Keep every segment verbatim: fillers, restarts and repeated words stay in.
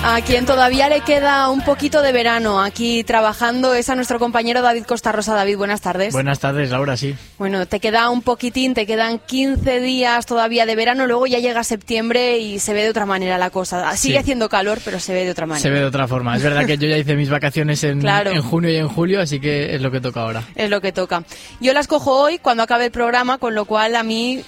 A quien todavía le queda un poquito de verano aquí trabajando es a nuestro compañero David Costa Rosa. David, buenas tardes. Buenas tardes, Laura, sí. Bueno, te queda un poquitín, te quedan quince días todavía de verano, luego ya llega septiembre y se ve de otra manera la cosa. Sigue sí. haciendo calor, pero se ve de otra manera. Se ve de otra forma. Es verdad que yo ya hice mis vacaciones en, claro. en junio y en julio, así que es lo que toca ahora. Es lo que toca. Yo las cojo hoy cuando acabe el programa, con lo cual a mí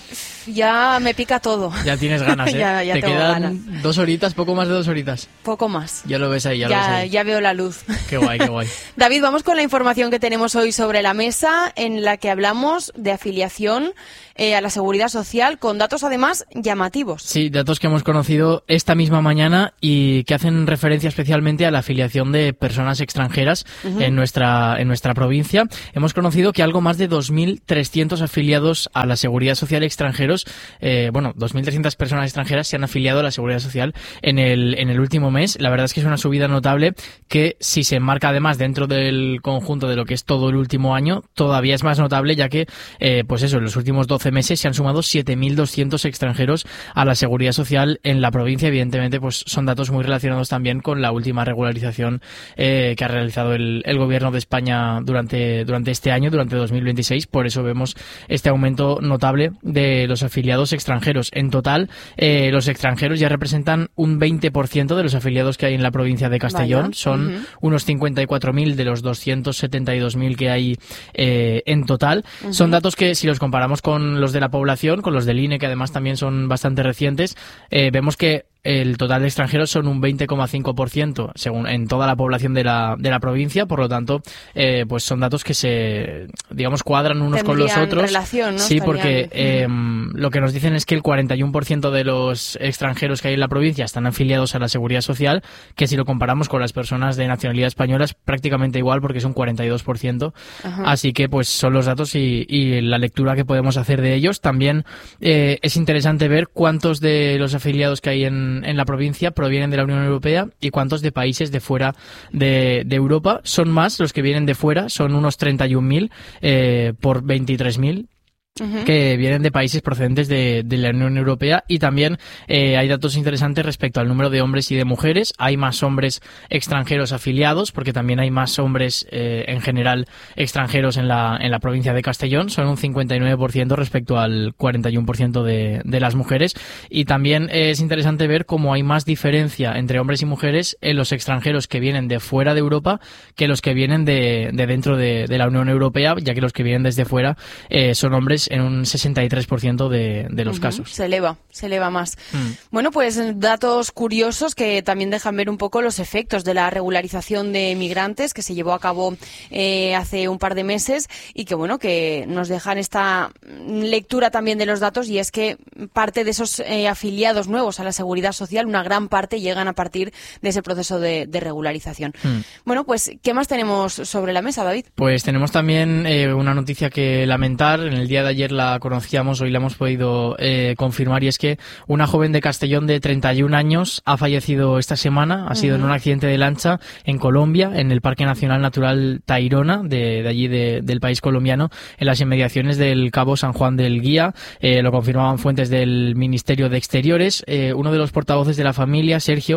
ya me pica todo. Ya tienes ganas, ¿eh? ya, ya te tengo quedan ganas. Dos horitas, poco más de dos horitas. Poco más. Ya lo ves ahí, ya, ya lo ves ahí. Ya veo la luz. Qué guay, qué guay. David, vamos con la información que tenemos hoy sobre la mesa, en la que hablamos de afiliación eh, a la Seguridad Social, con datos además llamativos. Sí, datos que hemos conocido esta misma mañana y que hacen referencia especialmente a la afiliación de personas extranjeras uh-huh. en nuestra en nuestra provincia. Hemos conocido que algo más de dos mil trescientos afiliados a la Seguridad Social extranjeros, eh, bueno, dos mil trescientas personas extranjeras se han afiliado a la Seguridad Social en el en el último mes. La verdad es que es una subida notable que, si se enmarca además dentro del conjunto de lo que es todo el último año, todavía es más notable, ya que, eh, pues eso, en los últimos doce meses se han sumado siete mil doscientos extranjeros a la Seguridad Social en la provincia. Evidentemente, pues son datos muy relacionados también con la última regularización eh, que ha realizado el, el Gobierno de España durante, durante este año, durante dos mil veintiséis. Por eso vemos este aumento notable de los afiliados extranjeros. En total, eh, los extranjeros ya representan un veinte por ciento de los afiliados que hay en la provincia de Castellón. Vaya. Son uh-huh. unos cincuenta y cuatro mil de los doscientos setenta y dos mil que hay eh, en total. Uh-huh. Son datos que, si los comparamos con los de la población, con los del I N E, que además también son bastante recientes, eh, vemos que el total de extranjeros son un veinte coma cinco por ciento según en toda la población de la de la provincia. Por lo tanto, eh, pues son datos que se, digamos, cuadran unos Tendrían con los otros. Relación, ¿no? Sí, Estarían... porque eh, lo que nos dicen es que el cuarenta y uno por ciento de los extranjeros que hay en la provincia están afiliados a la Seguridad Social, que si lo comparamos con las personas de nacionalidad española es prácticamente igual, porque es un cuarenta y dos por ciento. Ajá. Así que pues son los datos y, y la lectura que podemos hacer de ellos. También eh, es interesante ver cuántos de los afiliados que hay en en la provincia provienen de la Unión Europea y cuántos de países de fuera de, de Europa. Son más los que vienen de fuera, son unos treinta y un mil eh, por veintitrés mil. Uh-huh. que vienen de países procedentes de, de la Unión Europea. Y también eh, hay datos interesantes respecto al número de hombres y de mujeres. Hay más hombres extranjeros afiliados, porque también hay más hombres eh, en general extranjeros en la en la provincia de Castellón. Son un cincuenta y nueve por ciento respecto al cuarenta y uno por ciento de, de las mujeres. Y también eh, es interesante ver cómo hay más diferencia entre hombres y mujeres en los extranjeros que vienen de fuera de Europa que los que vienen de, de dentro de, de la Unión Europea, ya que los que vienen desde fuera eh, son hombres en un sesenta y tres por ciento de, de los uh-huh. casos. Se eleva, se eleva más. Mm. Bueno, pues datos curiosos que también dejan ver un poco los efectos de la regularización de migrantes que se llevó a cabo eh, hace un par de meses y que, bueno, que nos dejan esta lectura también de los datos, y es que parte de esos eh, afiliados nuevos a la Seguridad Social, una gran parte, llegan a partir de ese proceso de, de regularización. Mm. Bueno, pues, ¿qué más tenemos sobre la mesa, David? Pues tenemos también eh, una noticia que lamentar. En el día de ayer la conocíamos, hoy la hemos podido eh, confirmar, y es que una joven de Castellón de treinta y un años ha fallecido esta semana. Ha sido uh-huh. en un accidente de lancha en Colombia, en el Parque Nacional Natural Tayrona, de, de allí de, del país colombiano, en las inmediaciones del Cabo San Juan del Guía. Eh, lo confirmaban fuentes del Ministerio de Exteriores. Eh, uno de los portavoces de la familia, Sergio,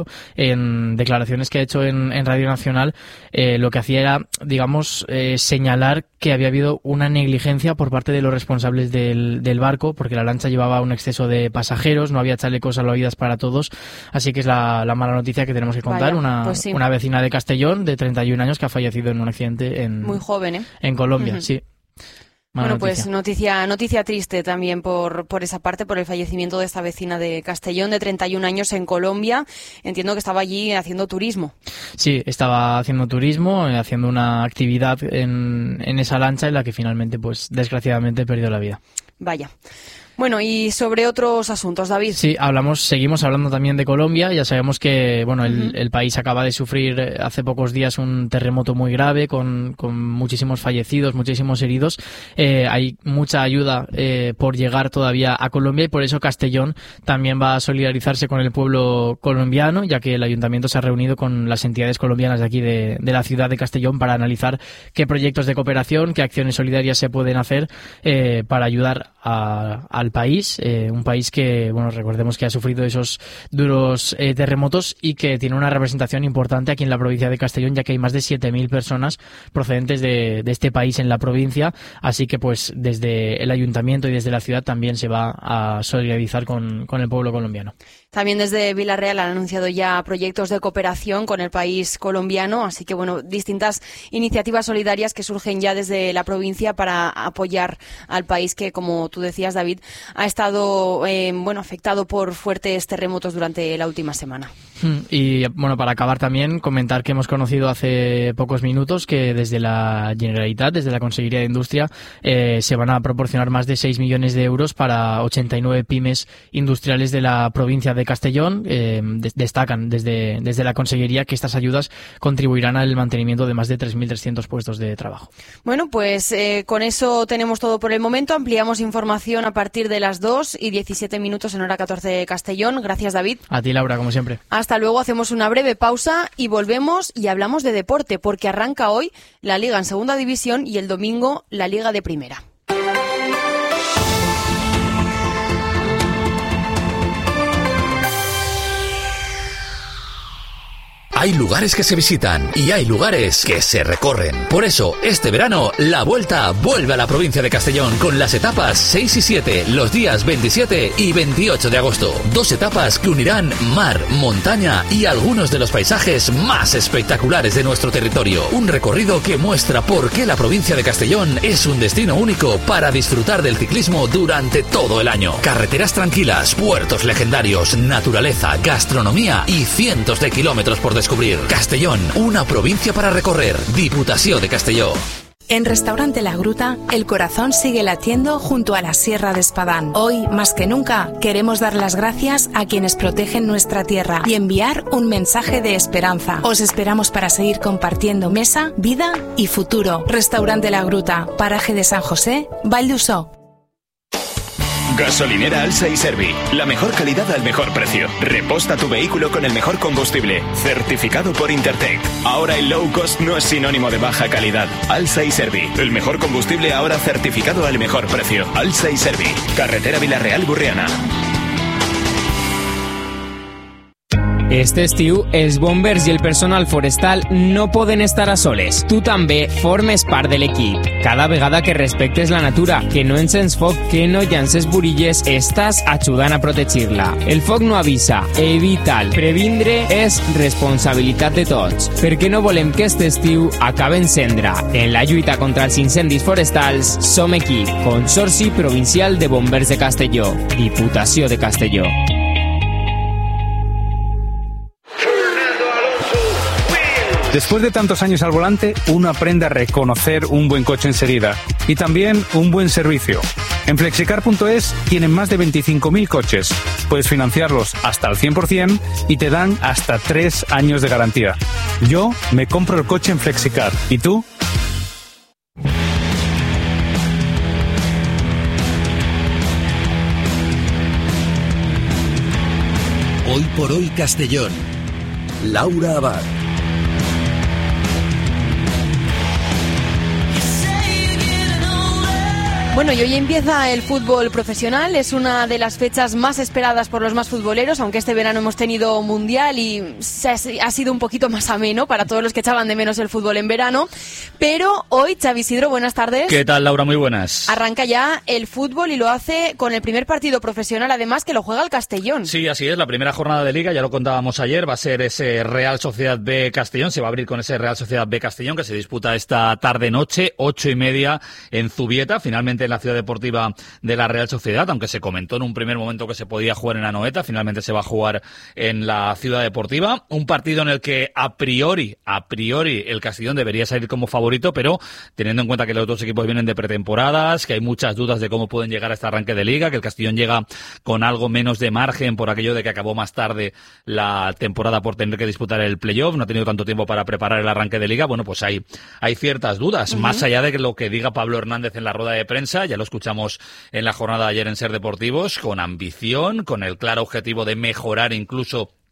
en declaraciones que ha hecho en, en Radio Nacional, eh, lo que hacía era, digamos, eh, señalar que había habido una negligencia por parte de los responsables del, del barco, porque la lancha llevaba un exceso de pasajeros, no había chalecos salvavidas para todos. Así que es la, la mala noticia que tenemos que contar. Vaya, una, pues sí. una vecina de Castellón de treinta y un años que ha fallecido en un accidente en, muy joven, ¿eh? en Colombia. Uh-huh. Sí. Mala bueno, noticia. pues noticia noticia triste también por por esa parte, por el fallecimiento de esta vecina de Castellón de treinta y un años en Colombia. Entiendo que estaba allí haciendo turismo. Sí, estaba haciendo turismo, eh, haciendo una actividad en, en esa lancha en la que finalmente, pues desgraciadamente, perdió la vida. Vaya. Bueno, y sobre otros asuntos, David. Sí, hablamos, seguimos hablando también de Colombia. Ya sabemos que, bueno, el, uh-huh. el país acaba de sufrir hace pocos días un terremoto muy grave con, con muchísimos fallecidos, muchísimos heridos. Eh, hay mucha ayuda eh, por llegar todavía a Colombia, y por eso Castellón también va a solidarizarse con el pueblo colombiano, ya que el ayuntamiento se ha reunido con las entidades colombianas de aquí de, de la ciudad de Castellón para analizar qué proyectos de cooperación, qué acciones solidarias se pueden hacer eh, para ayudar a, a al país, eh, un país que, bueno, recordemos que ha sufrido esos duros eh, terremotos y que tiene una representación importante aquí en la provincia de Castellón, ya que hay más de siete mil personas procedentes de, de este país en la provincia, así que pues desde el ayuntamiento y desde la ciudad también se va a solidarizar con, con el pueblo colombiano. También desde Villarreal han anunciado ya proyectos de cooperación con el país colombiano, así que bueno, distintas iniciativas solidarias que surgen ya desde la provincia para apoyar al país que, como tú decías, David, ha estado eh, bueno afectado por fuertes terremotos durante la última semana. Y bueno, para acabar también, comentar que hemos conocido hace pocos minutos que desde la Generalitat, desde la Consellería de Industria, eh, se van a proporcionar más de seis millones de euros para ochenta y nueve pymes industriales de la provincia de Castellón. Eh, de- destacan desde, desde la Consellería que estas ayudas contribuirán al mantenimiento de más de tres mil trescientos puestos de trabajo. Bueno, pues eh, con eso tenemos todo por el momento. Ampliamos información a partir de las dos y diecisiete minutos en hora catorce de Castellón. Gracias, David. A ti, Laura, como siempre. Hasta luego, hacemos una breve pausa y volvemos y hablamos de deporte, porque arranca hoy la Liga en Segunda División y el domingo la Liga de Primera. Hay lugares que se visitan y hay lugares que se recorren. Por eso, este verano, la Vuelta vuelve a la provincia de Castellón con las etapas seis y siete, los días veintisiete y veintiocho de agosto. Dos etapas que unirán mar, montaña y algunos de los paisajes más espectaculares de nuestro territorio. Un recorrido que muestra por qué la provincia de Castellón es un destino único para disfrutar del ciclismo durante todo el año. Carreteras tranquilas, puertos legendarios, naturaleza, gastronomía y cientos de kilómetros por descubrir. Castellón, una provincia para recorrer. Diputación de Castelló. En Restaurante La Gruta, el corazón sigue latiendo junto a la Sierra de Espadán. Hoy, más que nunca, queremos dar las gracias a quienes protegen nuestra tierra y enviar un mensaje de esperanza. Os esperamos para seguir compartiendo mesa, vida y futuro. Restaurante La Gruta, paraje de San José, Vall d'Usó. Gasolinera Alsa y Servi. La mejor calidad al mejor precio. Reposta tu vehículo con el mejor combustible. Certificado por Intertech. Ahora el low cost no es sinónimo de baja calidad. Alsa y Servi. El mejor combustible ahora certificado al mejor precio. Alsa y Servi. Carretera Villarreal-Burriana. Este estiu, els bombers i el personal forestal no poden estar a soles. Tu també formes part de l'equip. Cada vegada que respectes la natura, que no encens foc, que no llances burilles, estàs ajudant a protegir-la. El foc no avisa, evita'l. Previndre és responsabilitat de tots, perquè no volem que este estiu acabe en cendra. En la lluita contra els incendis forestals, som equip. Consorci Provincial de Bombers de Castelló. Diputació de Castelló. Después de tantos años al volante, uno aprende a reconocer un buen coche enseguida y también un buen servicio. En flexicar punto es tienen más de veinticinco mil coches. Puedes financiarlos hasta al cien por ciento y te dan hasta tres años de garantía. Yo me compro el coche en Flexicar. ¿Y tú? Hoy por hoy Castellón. Laura Abad. Bueno, y hoy empieza el fútbol profesional. Es una de las fechas más esperadas por los más futboleros, aunque este verano hemos tenido mundial y se ha, ha sido un poquito más ameno para todos los que echaban de menos el fútbol en verano. Pero hoy, Xavi Isidro, buenas tardes. ¿Qué tal, Laura? Muy buenas. Arranca ya el fútbol y lo hace con el primer partido profesional, además, que lo juega el Castellón. Sí, así es. La primera jornada de Liga, ya lo contábamos ayer, va a ser ese Real Sociedad B Castellón. Se va a abrir con ese Real Sociedad B Castellón que se disputa esta tarde-noche, ocho y media en Zubieta. Finalmente en la ciudad deportiva de la Real Sociedad, aunque se comentó en un primer momento que se podía jugar en Anoeta, finalmente se va a jugar en la ciudad deportiva. Un partido en el que a priori, a priori, el Castellón debería salir como favorito, pero teniendo en cuenta que los dos equipos vienen de pretemporadas, que hay muchas dudas de cómo pueden llegar a este arranque de Liga, que el Castellón llega con algo menos de margen por aquello de que acabó más tarde la temporada por tener que disputar el playoff, no ha tenido tanto tiempo para preparar el arranque de Liga. Bueno, pues hay, hay ciertas dudas, uh-huh. más allá de lo que diga Pablo Hernández en la rueda de prensa. Ya lo escuchamos en la jornada de ayer en Ser Deportivos, con ambición, con el claro objetivo de mejorar incluso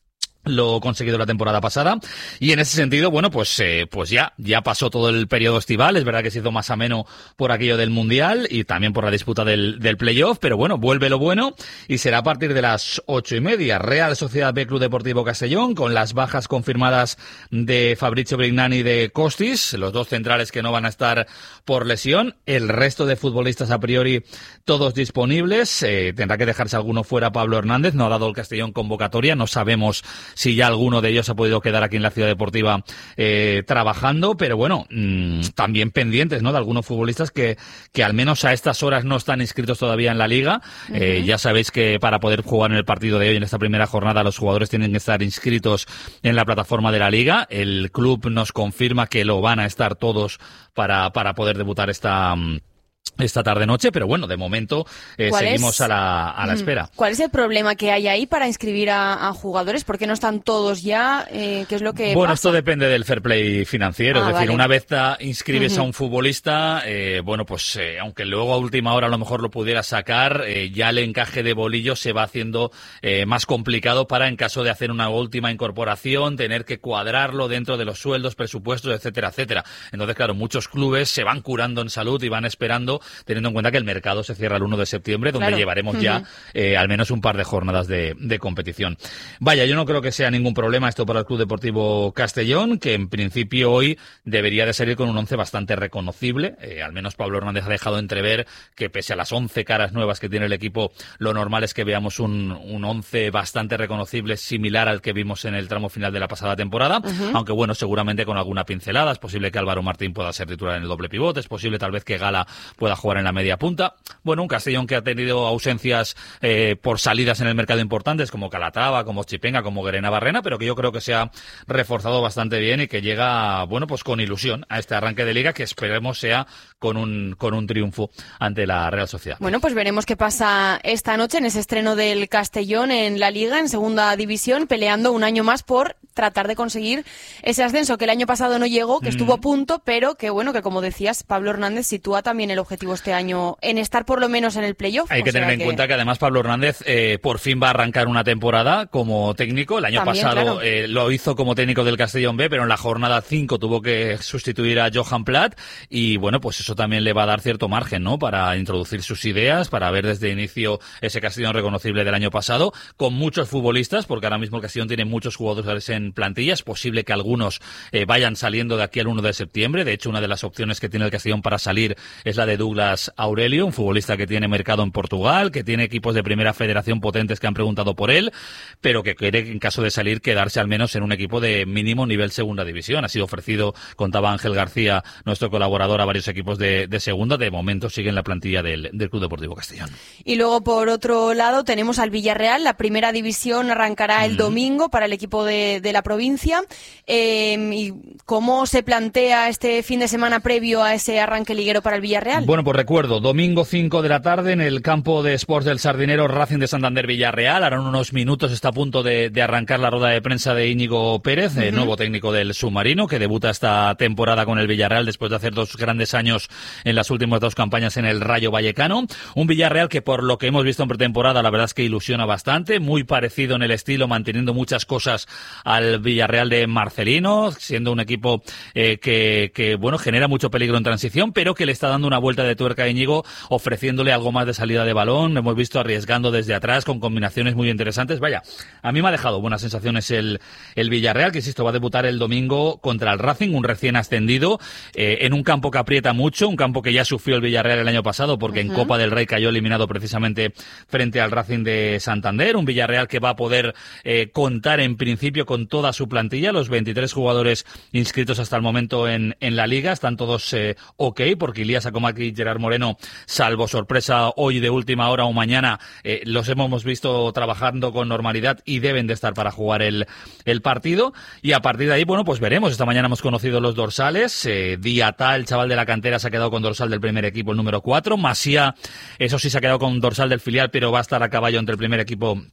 lo conseguido la temporada pasada, y en ese sentido, bueno, pues eh, pues ya ya pasó todo el periodo estival. Es verdad que se hizo más ameno por aquello del Mundial y también por la disputa del, del playoff, pero bueno, vuelve lo bueno y será a partir de las ocho y media. Real Sociedad B, Club Deportivo Castellón, con las bajas confirmadas de Fabrizio Brignani y de Costis, los dos centrales que no van a estar por lesión. El resto de futbolistas a priori todos disponibles. Eh, tendrá que dejarse alguno fuera Pablo Hernández, no ha dado el Castellón convocatoria, no sabemos si ya alguno de ellos ha podido quedar aquí en la Ciudad Deportiva eh, trabajando, pero bueno, mmm, también pendientes, ¿no?, de algunos futbolistas que, que al menos a estas horas no están inscritos todavía en la Liga. Uh-huh. Eh, ya sabéis que para poder jugar en el partido de hoy, en esta primera jornada, los jugadores tienen que estar inscritos en la plataforma de la Liga. El club nos confirma que lo van a estar todos para, para poder debutar esta... esta tarde-noche, pero bueno, de momento eh, seguimos es? a la, a la espera. ¿Cuál es el problema que hay ahí para inscribir a, a jugadores? ¿Por qué no están todos ya? Eh, ¿Qué es lo que Bueno, pasa? Esto depende del fair play financiero. Ah, es decir, vale. Una vez ta, inscribes uh-huh. a un futbolista, eh, bueno, pues eh, aunque luego a última hora a lo mejor lo pudieras sacar, eh, ya el encaje de bolillo se va haciendo eh, más complicado para, en caso de hacer una última incorporación, tener que cuadrarlo dentro de los sueldos, presupuestos, etcétera, etcétera. Entonces, claro, muchos clubes se van curando en salud y van esperando, teniendo en cuenta que el mercado se cierra el uno de septiembre, donde claro. llevaremos uh-huh. ya eh, al menos un par de jornadas de, de competición. Vaya, yo no creo que sea ningún problema esto para el Club Deportivo Castellón, que en principio hoy debería de salir con un once bastante reconocible. Eh, al menos Pablo Hernández ha dejado entrever que, pese a las once caras nuevas que tiene el equipo, lo normal es que veamos un, un once bastante reconocible, similar al que vimos en el tramo final de la pasada temporada, uh-huh. aunque bueno, seguramente con alguna pincelada. Es posible que Álvaro Martín pueda ser titular en el doble pivote, es posible tal vez que Gala pueda jugar en la media punta. Bueno, un Castellón que ha tenido ausencias eh, por salidas en el mercado importantes, como Calatrava, como Chipenga, como Guerena Barrena, pero que yo creo que se ha reforzado bastante bien y que llega, bueno, pues con ilusión a este arranque de Liga, que esperemos sea con un con un triunfo ante la Real Sociedad. Bueno, pues veremos qué pasa esta noche en ese estreno del Castellón en la Liga, en Segunda División, peleando un año más por tratar de conseguir ese ascenso que el año pasado no llegó, que mm. estuvo a punto, pero que bueno, que como decías, Pablo Hernández sitúa también el objetivo este año en estar por lo menos en el playoff. Hay que tener en que... cuenta que además Pablo Hernández eh, por fin va a arrancar una temporada como técnico. El año también, pasado claro. eh, lo hizo como técnico del Castellón B, pero en la jornada cinco tuvo que sustituir a Johan Platt y bueno, pues eso también le va a dar cierto margen, ¿no?, para introducir sus ideas, para ver desde inicio ese Castellón reconocible del año pasado, con muchos futbolistas, porque ahora mismo el Castellón tiene muchos jugadores en plantilla. Es posible que algunos eh, vayan saliendo de aquí al uno de septiembre. De hecho, una de las opciones que tiene el Castellón para salir es la de Douglas Aurelio, un futbolista que tiene mercado en Portugal, que tiene equipos de primera federación potentes que han preguntado por él, pero que quiere, en caso de salir, quedarse al menos en un equipo de mínimo nivel segunda división. Ha sido ofrecido, contaba Ángel García, nuestro colaborador, a varios equipos de, de segunda. De momento sigue en la plantilla del, del Club Deportivo Castellón. Y luego, por otro lado, tenemos al Villarreal. La primera división arrancará el mm. domingo para el equipo de, de la provincia. Eh, ¿Y cómo se plantea este fin de semana previo a ese arranque liguero para el Villarreal? Bueno, pues recuerdo, domingo cinco de la tarde en el campo de Sports del Sardinero, Racing de Santander Villarreal. Ahora en unos minutos está a punto de, de arrancar la rueda de prensa de Íñigo Pérez, uh-huh. el nuevo técnico del submarino, que debuta esta temporada con el Villarreal después de hacer dos grandes años en las últimas dos campañas en el Rayo Vallecano. Un Villarreal que, por lo que hemos visto en pretemporada, la verdad es que ilusiona bastante, muy parecido en el estilo, manteniendo muchas cosas al Villarreal de Marcelino, siendo un equipo eh, que, que, bueno, genera mucho peligro en transición, pero que le está dando una vuelta de tuerca a Íñigo, ofreciéndole algo más de salida de balón. Hemos visto arriesgando desde atrás con combinaciones muy interesantes. Vaya, a mí me ha dejado buenas sensaciones el, el Villarreal, que insisto, va a debutar el domingo contra el Racing, un recién ascendido, eh, en un campo que aprieta mucho, un campo que ya sufrió el Villarreal el año pasado, porque uh-huh. en Copa del Rey cayó eliminado precisamente frente al Racing de Santander. Un Villarreal que va a poder eh, contar en principio con toda su plantilla, los veintitrés jugadores inscritos hasta el momento en, en la Liga, están todos eh, ok, porque Ilías Acomaki y Gerard Moreno, salvo sorpresa hoy de última hora o mañana, eh, los hemos visto trabajando con normalidad y deben de estar para jugar el, el partido. Y a partir de ahí, bueno, pues veremos. Esta mañana hemos conocido los dorsales. Eh, Diatá, el chaval de la cantera, se ha quedado con dorsal del primer equipo, el número cuatro. Masía, eso sí, se ha quedado con dorsal del filial, pero va a estar a caballo entre el primer equipo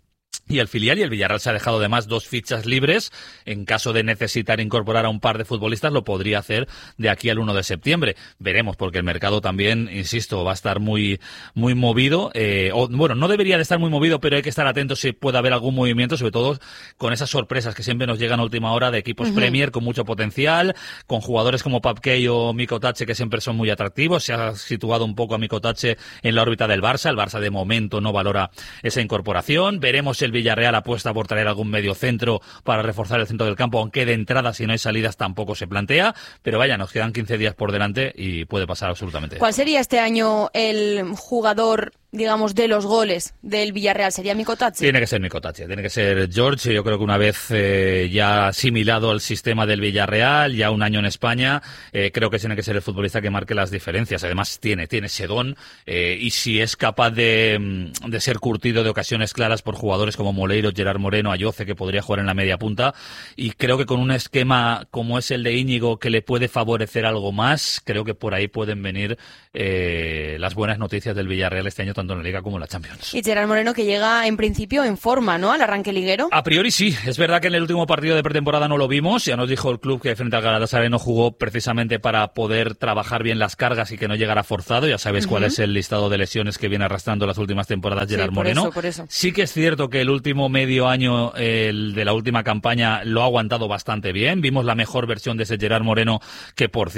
y el filial, y el Villarreal se ha dejado además dos fichas libres. En caso de necesitar incorporar a un par de futbolistas, lo podría hacer de aquí al uno de septiembre. Veremos, porque el mercado también, insisto, va a estar muy muy movido. Eh, o, bueno, no debería de estar muy movido, pero hay que estar atentos si puede haber algún movimiento, sobre todo con esas sorpresas que siempre nos llegan a última hora de equipos uh-huh. Premier con mucho potencial, con jugadores como Papkey o Miko Tache, que siempre son muy atractivos. Se ha situado un poco a Miko Tache en la órbita del Barça. El Barça de momento no valora esa incorporación. Veremos el Villarreal apuesta por traer algún medio centro para reforzar el centro del campo, aunque de entrada, si no hay salidas, tampoco se plantea. Pero vaya, nos quedan quince días por delante y puede pasar absolutamente. ¿Cuál sería este año el jugador, digamos, de los goles del Villarreal? ¿Sería Miko Tache? Tiene que ser Miko Tache, tiene que ser George. Yo creo que una vez eh, ya asimilado al sistema del Villarreal, ya un año en España, eh, creo que tiene que ser el futbolista que marque las diferencias. Además tiene, tiene ese don, eh, y si es capaz de, de ser curtido de ocasiones claras por jugadores como Moleiro, Gerard Moreno, Ayoce, que podría jugar en la media punta, y creo que con un esquema como es el de Íñigo, que le puede favorecer algo más, creo que por ahí pueden venir eh, las buenas noticias del Villarreal este año, tanto en la Liga como en la Champions. Y Gerard Moreno, que llega en principio en forma, ¿no?, al arranque liguero. A priori sí, es verdad que en el último partido de pretemporada no lo vimos, ya nos dijo el club que frente al Galatasaray no jugó precisamente para poder trabajar bien las cargas y que no llegara forzado. Ya sabéis uh-huh. cuál es el listado de lesiones que viene arrastrando las últimas temporadas Gerard sí, por Moreno. Eso, por eso. Sí que es cierto que el último medio año, el de la última campaña, lo ha aguantado bastante bien. Vimos la mejor versión de ese Gerard Moreno, que por